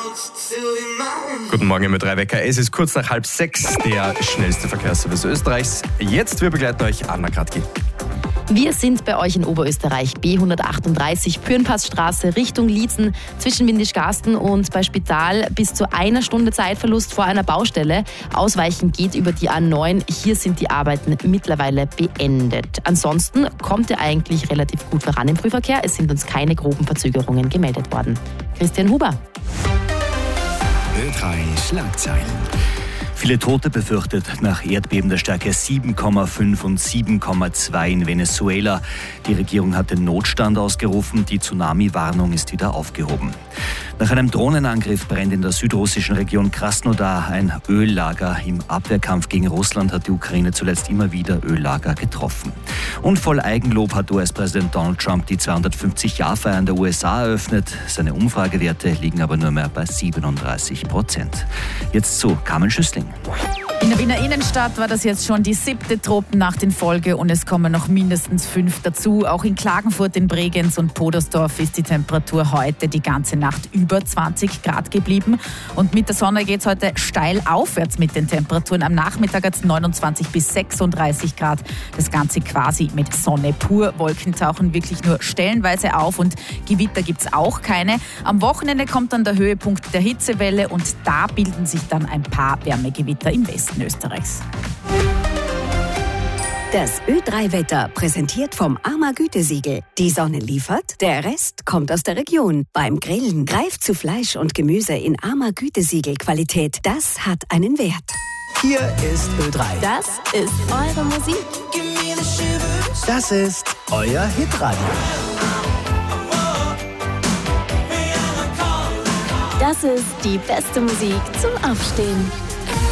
Guten Morgen mit 3 Wecker. Es ist kurz nach 5:30, der schnellste Verkehrsservice Österreichs. Jetzt, wir begleiten euch, Anna Kratki. Wir sind bei euch in Oberösterreich, B138, Pürnpassstraße Richtung Liezen, zwischen Windischgarsten und bei Spital bis zu 1 Stunde Zeitverlust vor einer Baustelle. Ausweichen geht über die A9. Hier sind die Arbeiten mittlerweile beendet. Ansonsten kommt ihr eigentlich relativ gut voran im Frühverkehr. Es sind uns keine groben Verzögerungen gemeldet worden. Christian Huber. Ö3 Schlagzeilen. Viele Tote befürchtet nach Erdbeben der Stärke 7,5 und 7,2 in Venezuela. Die Regierung hat den Notstand ausgerufen, die Tsunami-Warnung ist wieder aufgehoben. Nach einem Drohnenangriff brennt in der südrussischen Region Krasnodar ein Öllager. Im Abwehrkampf gegen Russland hat die Ukraine zuletzt immer wieder Öllager getroffen. Und voll Eigenlob hat US-Präsident Donald Trump die 250-Jahr-Feier in der USA eröffnet. Seine Umfragewerte liegen aber nur mehr bei 37%. Jetzt zu Carmen Schüssling. In der Wiener Innenstadt war das jetzt schon die 7. Tropennacht in Folge und es kommen noch mindestens 5 dazu. Auch in Klagenfurt, in Bregenz und Podersdorf ist die Temperatur heute die ganze Nacht über 20 Grad geblieben. Und mit der Sonne geht es heute steil aufwärts mit den Temperaturen. Am Nachmittag hat es 29 bis 36 Grad. Das Ganze quasi mit Sonne pur. Wolken tauchen wirklich nur stellenweise auf und Gewitter gibt es auch keine. Am Wochenende kommt dann der Höhepunkt der Hitzewelle und da bilden sich dann ein paar Wärmegewitter im Westen Österreichs. Das Ö3-Wetter präsentiert vom AMA Gütesiegel. Die Sonne liefert, der Rest kommt aus der Region. Beim Grillen greift zu Fleisch und Gemüse in AMA Gütesiegel-Qualität. Das hat einen Wert. Hier ist Ö3. Das ist eure Musik. Das ist euer Hitradio. Das ist die beste Musik zum Aufstehen.